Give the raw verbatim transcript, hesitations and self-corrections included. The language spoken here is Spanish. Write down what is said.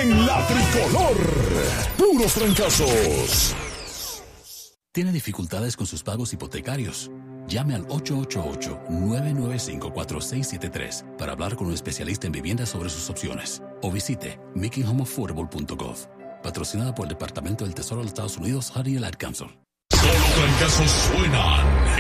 en la Tricolor. Puros trancazos. ¿Tiene dificultades con sus pagos hipotecarios? Llame al ocho ocho ocho, nueve nueve cinco, cuatro seis siete tres para hablar con un especialista en viviendas sobre sus opciones. O visite making home affordable punto gov. Patrocinada por el Departamento del Tesoro de los Estados Unidos, Harry y el Ad Council. Solo trancazos suenan